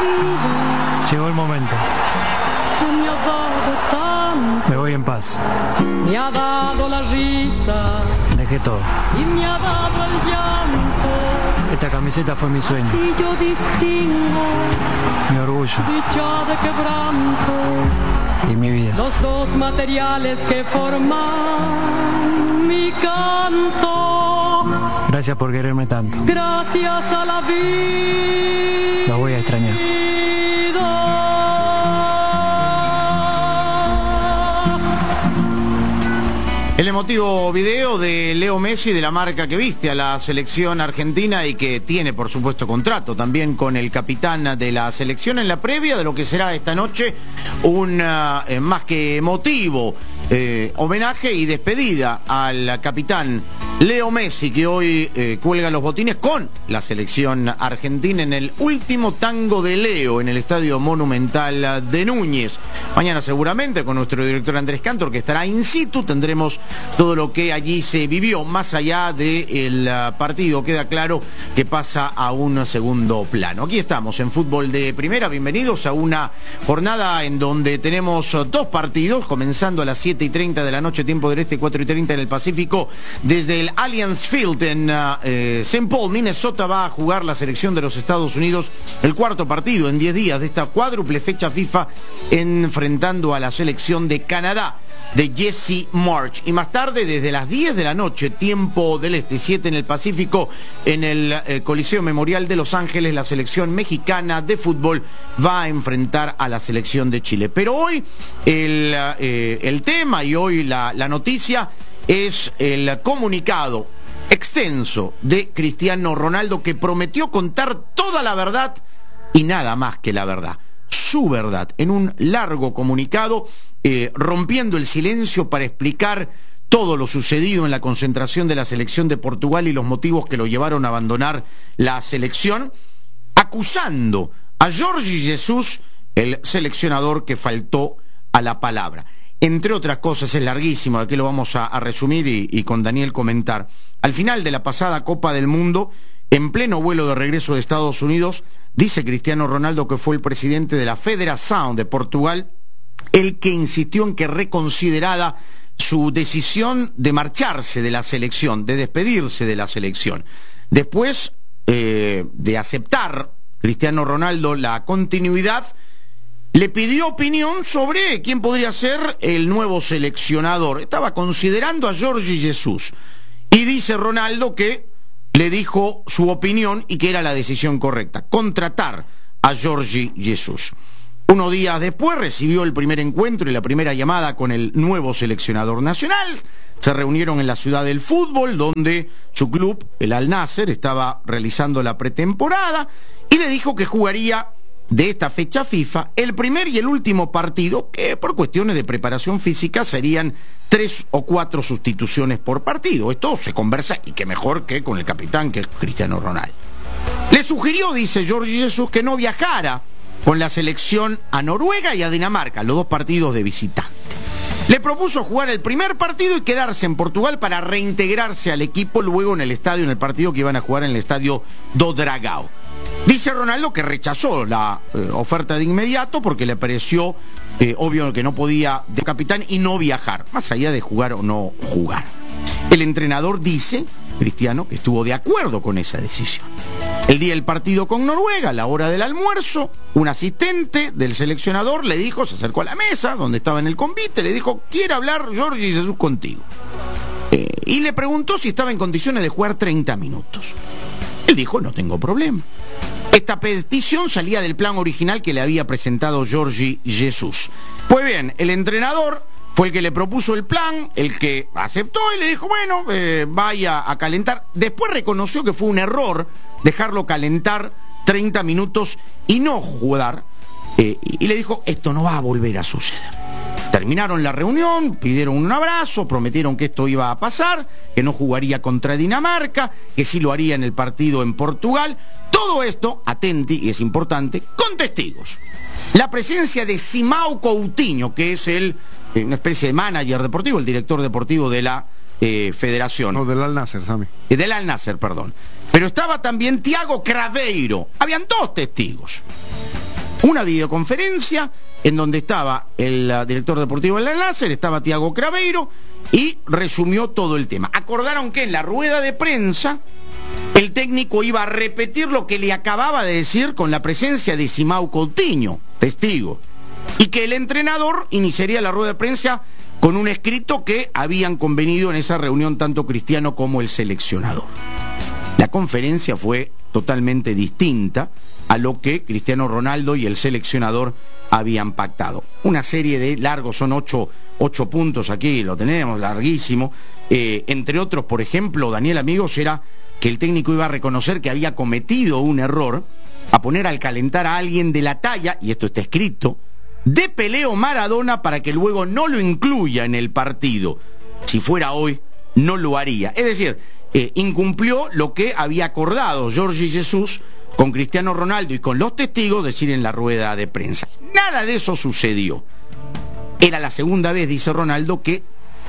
Llegó el momento. Me voy en paz. Me ha dado la risa. Dejé todo. Y me ha dado el llanto. Esta camiseta fue mi sueño. Y yo distingo Mi orgullo. dicha de quebranto. Y mi vida. Los dos materiales que forman mi canto. Gracias por quererme tanto. Gracias a la vida. Los voy a extrañar. El emotivo video de Leo Messi, de la marca que viste a la selección argentina y que tiene, por supuesto, contrato también con el capitán de la selección en la previa de lo que será esta noche un más que emotivo homenaje y despedida al capitán Leo Messi, que hoy cuelga los botines con la selección argentina en el último tango de Leo en el Estadio Monumental de Núñez. Mañana seguramente con nuestro director Andrés Cantor, que estará in situ, tendremos todo lo que allí se vivió. Más allá del partido, queda claro que pasa a un segundo plano. Aquí estamos en Fútbol de Primera, bienvenidos a una jornada en donde tenemos dos partidos, comenzando a las 7:30 de la noche, tiempo del este, 4:30 en el Pacífico, desde el Allianz Field en St. Paul, Minnesota. Va a jugar la selección de los Estados Unidos el cuarto partido en 10 días de esta cuádruple fecha FIFA, enfrentando a la selección de Canadá de Jesse Marsch. Y más tarde, desde las 10 de la noche, tiempo del este, 7 en el Pacífico, en el Coliseo Memorial de Los Ángeles, la selección mexicana de fútbol va a enfrentar a la selección de Chile. Pero hoy el tema y hoy la noticia es el comunicado extenso de Cristiano Ronaldo, que prometió contar toda la verdad y nada más que la verdad, su verdad, en un largo comunicado, rompiendo el silencio para explicar todo lo sucedido en la concentración de la selección de Portugal y los motivos que lo llevaron a abandonar la selección, acusando a Jorge Jesus, el seleccionador que faltó a la palabra. Entre otras cosas, es larguísimo, aquí lo vamos a resumir y con Daniel comentar. Al final de la pasada Copa del Mundo, en pleno vuelo de regreso de Estados Unidos, dice Cristiano Ronaldo que fue el presidente de la Federación de Portugal el que insistió en que reconsiderara su decisión de marcharse de la selección, de despedirse de la selección. Después de aceptar Cristiano Ronaldo la continuidad, le pidió opinión sobre quién podría ser el nuevo seleccionador. Estaba considerando a Jorge Jesus. Y dice Ronaldo que le dijo su opinión y que era la decisión correcta: contratar a Jorge Jesus. Unos días después recibió el primer encuentro y la primera llamada con el nuevo seleccionador nacional. Se reunieron en la ciudad del fútbol, donde su club, el Al Nassr, estaba realizando la pretemporada, y le dijo que jugaría de esta fecha FIFA el primer y el último partido, que por cuestiones de preparación física serían 3 o 4 sustituciones por partido. Esto se conversa, y que mejor que con el capitán, que es Cristiano Ronaldo. Le sugirió, dice Jorge Jesus, que no viajara con la selección a Noruega y a Dinamarca, los dos partidos de visitante. Le propuso jugar el primer partido y quedarse en Portugal para reintegrarse al equipo luego en el estadio, en el partido que iban a jugar en el estadio do Dragao. Dice Ronaldo que rechazó la oferta de inmediato porque le pareció obvio que no podía de capitán y no viajar, más allá de jugar o no jugar. El entrenador dice, Cristiano, que estuvo de acuerdo con esa decisión. El día del partido con Noruega, a la hora del almuerzo, un asistente del seleccionador le dijo, se acercó a la mesa donde estaba en el convite, le dijo: quiere hablar Jorge Jesus contigo. Y le preguntó si estaba en condiciones de jugar 30 minutos. Él dijo: no tengo problema. Esta petición salía del plan original que le había presentado Jorge Jesus. Pues bien, el entrenador fue el que le propuso el plan, el que aceptó y le dijo: bueno, vaya a calentar. Después reconoció que fue un error dejarlo calentar 30 minutos y no jugar. Y le dijo: esto no va a volver a suceder. Terminaron la reunión, pidieron un abrazo, prometieron que esto iba a pasar, que no jugaría contra Dinamarca, que sí lo haría en el partido en Portugal. Todo esto, atenti, y es importante, con testigos. La presencia de Simão Coutinho, que es una especie de manager deportivo, el director deportivo de la federación. No, del Al Nassr, Sami. Del Al Nassr, perdón. Pero estaba también Thiago Craveiro. Habían 2 testigos. una videoconferencia en donde estaba el director deportivo del Láser, estaba Thiago Craveiro, y resumió todo el tema. Acordaron que en la rueda de prensa el técnico iba a repetir lo que le acababa de decir con la presencia de Simão Coutinho, testigo, y que el entrenador iniciaría la rueda de prensa con un escrito que habían convenido en esa reunión tanto Cristiano como el seleccionador. La conferencia fue totalmente distinta a lo que Cristiano Ronaldo y el seleccionador habían pactado. Una serie de largos, son ocho puntos aquí, lo tenemos, larguísimo. Entre otros, por ejemplo, Daniel, amigos, era que el técnico iba a reconocer que había cometido un error a poner al calentar a alguien de la talla, y esto está escrito, de Pelé Maradona, para que luego no lo incluya en el partido. Si fuera hoy, no lo haría. Es decir, incumplió lo que había acordado Jorge Jesus con Cristiano Ronaldo y con los testigos decir en la rueda de prensa. Nada de eso sucedió. Era la segunda vez, dice Ronaldo, que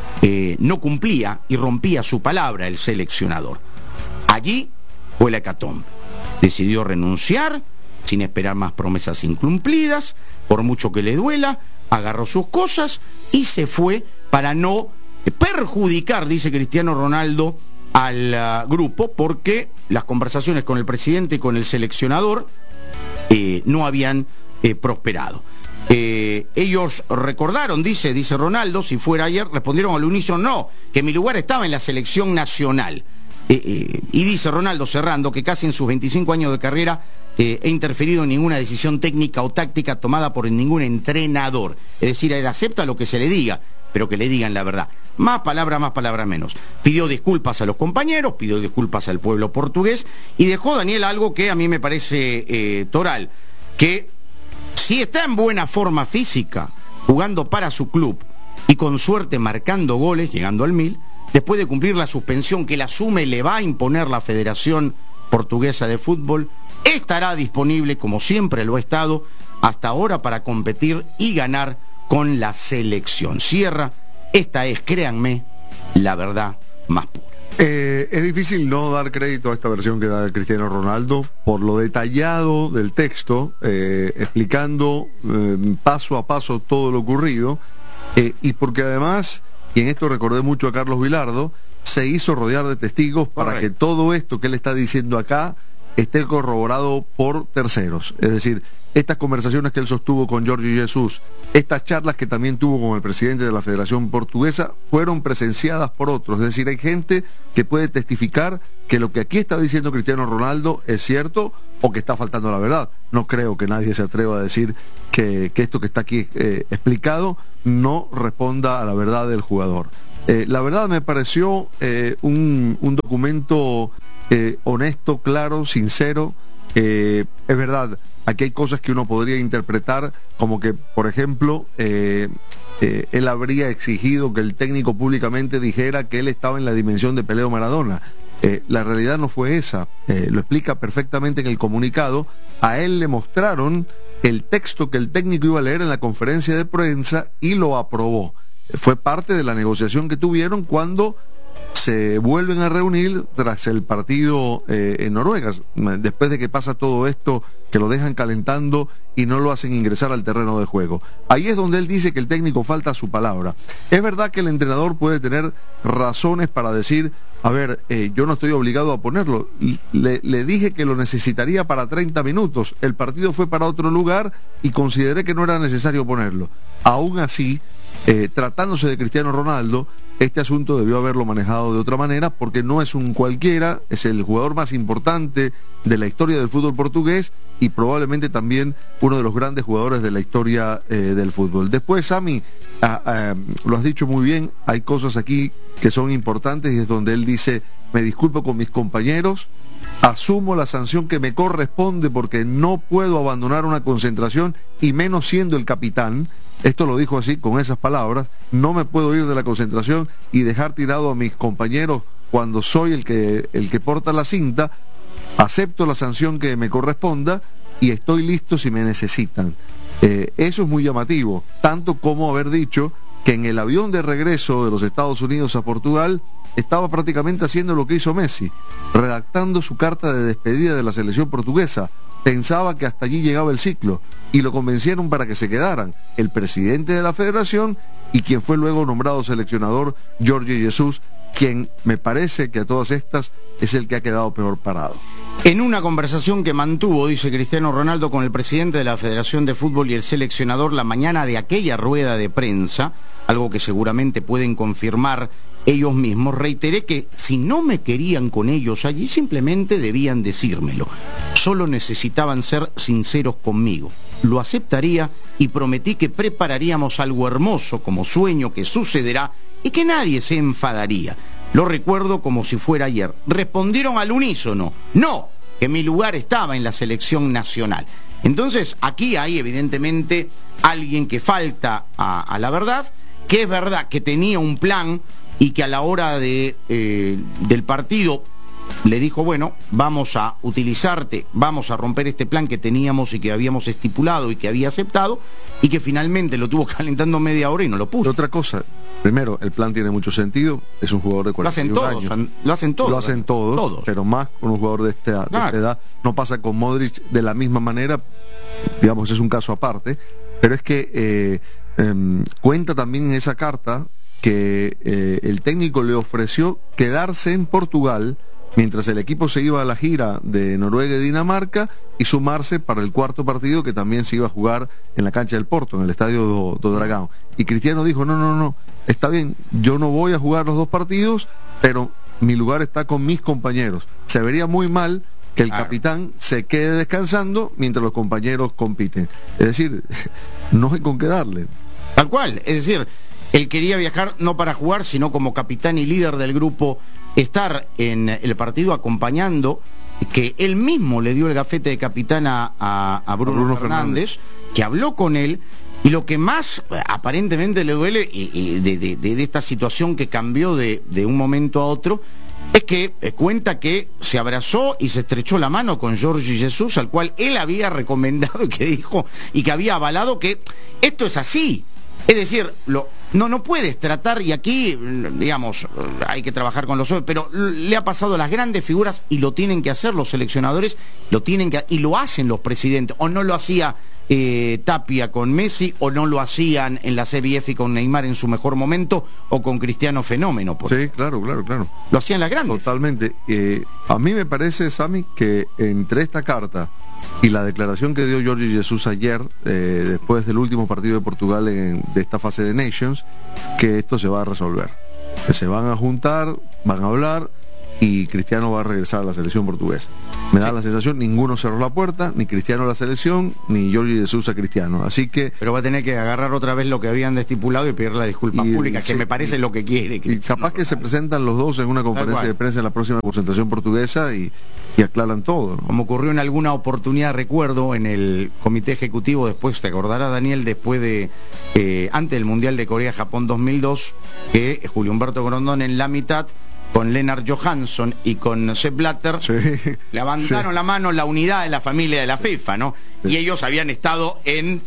no cumplía y rompía su palabra el seleccionador. Allí fue la hecatombe. Decidió renunciar sin esperar más promesas incumplidas, por mucho que le duela, agarró sus cosas y se fue para no perjudicar, dice Cristiano Ronaldo, al grupo, porque las conversaciones con el presidente y con el seleccionador no habían prosperado. Ellos recordaron, dice Ronaldo, si fuera ayer, respondieron al unísono no, que mi lugar estaba en la selección nacional. Y dice Ronaldo, cerrando, que casi en sus 25 años de carrera he interferido en ninguna decisión técnica o táctica tomada por ningún entrenador. Es decir, él acepta lo que se le diga, pero que le digan la verdad. Más palabra menos. Pidió disculpas a los compañeros, pidió disculpas al pueblo portugués y dejó, Daniel, algo que a mí me parece toral, que si está en buena forma física, jugando para su club y con suerte marcando goles, llegando al 1000, después de cumplir la suspensión que la asume le va a imponer la Federación Portuguesa de Fútbol, estará disponible, como siempre lo ha estado hasta ahora, para competir y ganar con la selección. Cierra, esta es, créanme, la verdad más pura. Es difícil no dar crédito a esta versión que da Cristiano Ronaldo por lo detallado del texto, explicando paso a paso todo lo ocurrido, y porque además, y en esto recordé mucho a Carlos Vilardo, se hizo rodear de testigos para Correcto. que todo esto que él está diciendo acá esté corroborado por terceros. Es decir, estas conversaciones que él sostuvo con Jorge Jesus, estas charlas que también tuvo con el presidente de la Federación Portuguesa, fueron presenciadas por otros. Es decir, hay gente que puede testificar que lo que aquí está diciendo Cristiano Ronaldo es cierto o que está faltando a la verdad. No creo que nadie se atreva a decir que esto que está aquí explicado no responda a la verdad del jugador. La verdad me pareció un documento honesto, claro, sincero. Es verdad, aquí hay cosas que uno podría interpretar como que, por ejemplo, él habría exigido que el técnico públicamente dijera que él estaba en la dimensión de Pelé Maradona. La realidad no fue esa. Lo explica perfectamente en el comunicado. A él le mostraron el texto que el técnico iba a leer en la conferencia de prensa y lo aprobó. Fue parte de la negociación que tuvieron cuando se vuelven a reunir tras el partido en Noruega, después de que pasa todo esto, que lo dejan calentando y no lo hacen ingresar al terreno de juego. Ahí es donde él dice que el técnico falta a su palabra. Es verdad que el entrenador puede tener razones para decir, a ver, yo no estoy obligado a ponerlo, le dije que lo necesitaría para 30 minutos, el partido fue para otro lugar y consideré que no era necesario ponerlo. Aún así, tratándose de Cristiano Ronaldo, este asunto debió haberlo manejado de otra manera, porque no es un cualquiera, es el jugador más importante de la historia del fútbol portugués y probablemente también uno de los grandes jugadores de la historia del fútbol. Después, Sami, lo has dicho muy bien, hay cosas aquí que son importantes y es donde él dice, me disculpo con mis compañeros, asumo la sanción que me corresponde porque no puedo abandonar una concentración y menos siendo el capitán. Esto lo dijo así, con esas palabras, no me puedo ir de la concentración y dejar tirado a mis compañeros cuando soy el que porta la cinta. Acepto la sanción que me corresponda y estoy listo si me necesitan. Eso es muy llamativo, tanto como haber dicho que en el avión de regreso de los Estados Unidos a Portugal estaba prácticamente haciendo lo que hizo Messi, redactando su carta de despedida de la selección portuguesa, pensaba que hasta allí llegaba el ciclo y lo convencieron para que se quedaran el presidente de la federación y quien fue luego nombrado seleccionador, Jorge Jesús, quien me parece que a todas estas es el que ha quedado peor parado. En una conversación que mantuvo, dice Cristiano Ronaldo, con el presidente de la Federación de Fútbol y el seleccionador la mañana de aquella rueda de prensa, algo que seguramente pueden confirmar ellos mismos, reiteré que si no me querían con ellos allí, simplemente debían decírmelo. Solo necesitaban ser sinceros conmigo. Lo aceptaría y prometí que prepararíamos algo hermoso como sueño que sucederá y que nadie se enfadaría. Lo recuerdo como si fuera ayer. Respondieron al unísono, no, que mi lugar estaba en la selección nacional. Entonces, aquí hay evidentemente alguien que falta a la verdad, que es verdad que tenía un plan y que a la hora del partido le dijo, bueno, vamos a utilizarte, vamos a romper este plan que teníamos y que habíamos estipulado y que había aceptado, y que finalmente lo tuvo calentando media hora y no lo puso. Otra cosa, primero, el plan tiene mucho sentido, es un jugador de 41 años. Lo hacen todos, pero más con un jugador de esta edad. No pasa con Modric de la misma manera, digamos, es un caso aparte, pero es que cuenta también en esa carta que el técnico le ofreció quedarse en Portugal mientras el equipo se iba a la gira de Noruega y Dinamarca y sumarse para el cuarto partido que también se iba a jugar en la cancha del Porto, en el estadio do Dragão. Y Cristiano dijo, no, está bien, yo no voy a jugar los dos partidos, pero mi lugar está con mis compañeros. Se vería muy mal que el capitán se quede descansando mientras los compañeros compiten. Es decir, no hay con qué darle. Tal cual, es decir, él quería viajar no para jugar, sino como capitán y líder del grupo, estar en el partido acompañando, que él mismo le dio el gafete de capitán a Bruno Fernández, que habló con él, y lo que más aparentemente le duele de esta situación que cambió de un momento a otro, es que cuenta que se abrazó y se estrechó la mano con Jorge Jesús, al cual él había recomendado y que dijo, y que había avalado que esto es así. Es decir, no puedes tratar, y aquí, digamos, hay que trabajar con los hombres, pero le ha pasado a las grandes figuras y lo tienen que hacer los seleccionadores, y lo hacen los presidentes, o no lo hacía Tapia con Messi, o no lo hacían en la CBF con Neymar en su mejor momento, o con Cristiano Fenómeno. Sí, claro. Lo hacían las grandes. Totalmente. A mí me parece, Sammy, que entre esta carta y la declaración que dio Jorge Jesús ayer, después del último partido de Portugal de esta fase de Nations, que esto se va a resolver. Que se van a juntar, van a hablar, y Cristiano va a regresar a la selección portuguesa. Me da la sensación, ninguno cerró la puerta, ni Cristiano a la selección, ni Jorge Jesús a Cristiano. Así que... Pero va a tener que agarrar otra vez lo que habían estipulado y pedir las disculpas públicas, que me parece lo que quiere. Y capaz que se presentan los dos en una conferencia de prensa en la próxima concentración portuguesa y aclaran todo, ¿no? Como ocurrió en alguna oportunidad, recuerdo, en el comité ejecutivo, después, te acordarás, Daniel, después antes del Mundial de Corea-Japón 2002, que Julio Humberto Grondón en la mitad, con Lennart Johansson y con Sepp Blatter, levantaron la mano la unidad de la familia de la FIFA, ¿no? Y ellos habían estado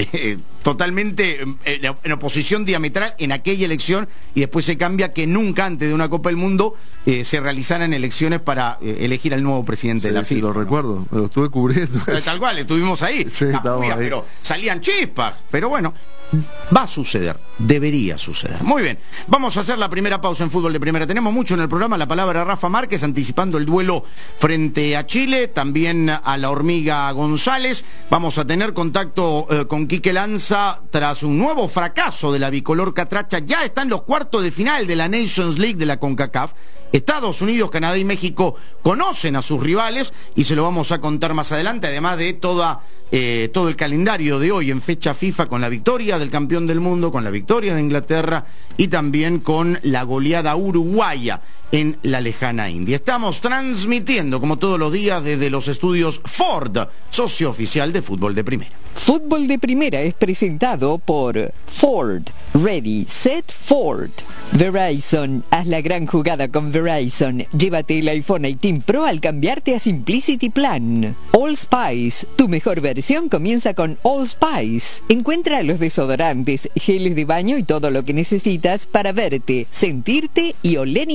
totalmente en oposición diametral en aquella elección, y después se cambia que nunca antes de una Copa del Mundo se realizaran elecciones para elegir al nuevo presidente de la FIFA. Sí, lo recuerdo, lo estuve cubriendo. Tal cual, estuvimos ahí. Sí, ahí. Pero salían chispas, pero bueno. Va a suceder, debería suceder. Muy bien, vamos a hacer la primera pausa en Fútbol de Primera. Tenemos mucho en el programa, la palabra a Rafa Márquez anticipando el duelo frente a Chile, también a la Hormiga González. Vamos a tener contacto con Quique Lanza tras un nuevo fracaso de la bicolor catracha. Ya están los cuartos de final de la Nations League de la CONCACAF. Estados Unidos, Canadá y México conocen a sus rivales y se lo vamos a contar más adelante, además de todo el calendario de hoy en fecha FIFA, con la victoria del campeón del mundo, con la victoria de Inglaterra y también con la goleada uruguaya en la lejana India. Estamos transmitiendo como todos los días desde los estudios Ford, socio oficial de Fútbol de Primera. Fútbol de Primera es presentado por Ford. Ready, Set, Ford. Verizon. Haz la gran jugada con Verizon. Llévate el iPhone 18 Pro al cambiarte a Simplicity Plan. All Spice. Tu mejor versión comienza con All Spice. Encuentra los desodorantes, geles de baño y todo lo que necesitas para verte, sentirte y oler increíble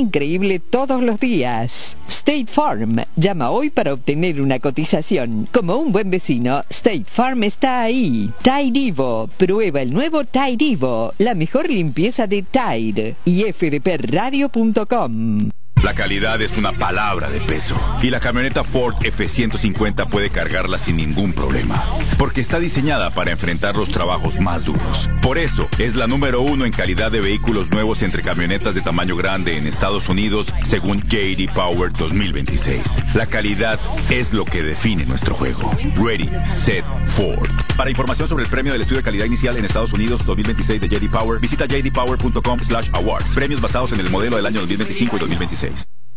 disponible todos los días. State Farm. Llama hoy para obtener una cotización. Como un buen vecino, State Farm está ahí. Tide Evo. Prueba el nuevo Tide Evo. La mejor limpieza de Tide. Y fdpradio.com. La calidad es una palabra de peso y la camioneta Ford F-150 puede cargarla sin ningún problema, porque está diseñada para enfrentar los trabajos más duros. Por eso, es la número 1 en calidad de vehículos nuevos entre camionetas de tamaño grande en Estados Unidos, según J.D. Power 2026. La calidad es lo que define nuestro juego. Ready, Set, Ford. Para información sobre el premio del estudio de calidad inicial en Estados Unidos 2026 de J.D. Power, visita jdpower.com/awards. Premios basados en el modelo del año 2025 y 2026.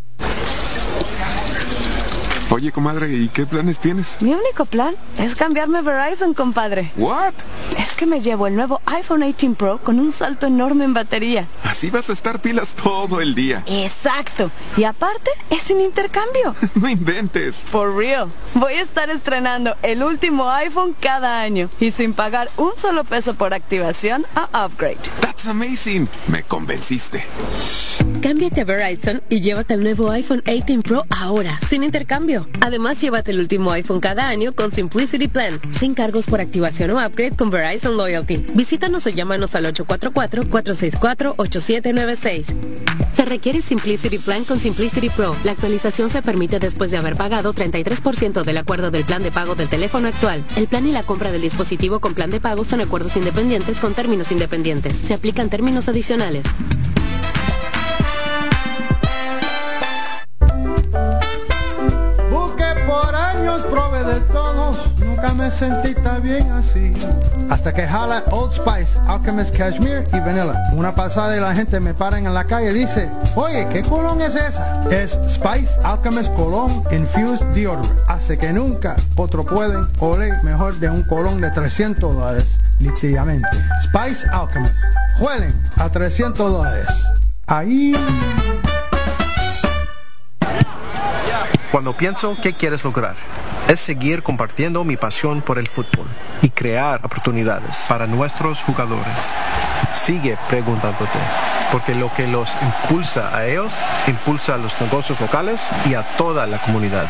Oye, comadre, ¿y qué planes tienes? Mi único plan es cambiarme a Verizon, compadre. ¿What? Es que me llevo el nuevo iPhone 18 Pro con un salto enorme en batería. Así vas a estar pilas todo el día. Exacto. Y aparte, es sin intercambio. No inventes. For real. Voy a estar estrenando el último iPhone cada año y sin pagar un solo peso por activación o upgrade. That's amazing. Me convenciste. Cámbiate a Verizon y llévate el nuevo iPhone 18 Pro ahora, sin intercambio. Además, llévate el último iPhone cada año con Simplicity Plan, sin cargos por activación o upgrade con Verizon Loyalty. Visítanos o llámanos al 844-464-8796. Se requiere Simplicity Plan con Simplicity Pro. La actualización se permite después de haber pagado 33% del acuerdo del plan de pago del teléfono actual. El plan y la compra del dispositivo con plan de pago son acuerdos independientes con términos independientes. Se aplican términos adicionales. Probé de todos, nunca me sentí tan bien así. Hasta que jala Old Spice, Alchemist Cashmere y Vanilla. Una pasada y la gente me paran en la calle y dice, oye, ¿qué colón es esa? Es Spice Alchemist Cologne Infused Deodorant. Hace que nunca otro pueden oler mejor de un colón de $300, literalmente. Spice Alchemist. Huelen a $300. Ahí. Cuando pienso qué quieres lograr, es seguir compartiendo mi pasión por el fútbol y crear oportunidades para nuestros jugadores. Sigue preguntándote, porque lo que los impulsa a ellos, impulsa a los negocios locales y a toda la comunidad.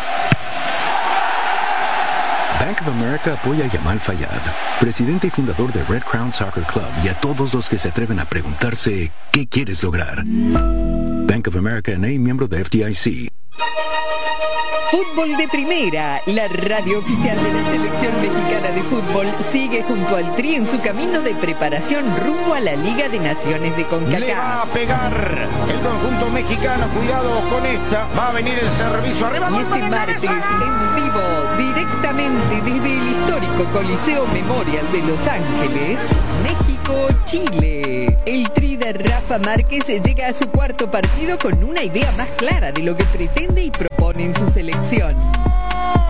Bank of America apoya a Yamal Fayad, presidente y fundador de Red Crown Soccer Club, y a todos los que se atreven a preguntarse ¿qué quieres lograr? Bank of America N.A., miembro de FDIC. Fútbol de Primera, la radio oficial de la Selección Mexicana de Fútbol, sigue junto al Tri en su camino de preparación rumbo a la Liga de Naciones de CONCACAF. Le va a pegar el conjunto mexicano, cuidado con esta, va a venir el servicio arriba. Y este martes, en vivo, directamente desde el histórico Coliseo Memorial de Los Ángeles, México-Chile. El Tri de Rafa Márquez llega a su cuarto partido con una idea más clara de lo que pretende y propone en su selección.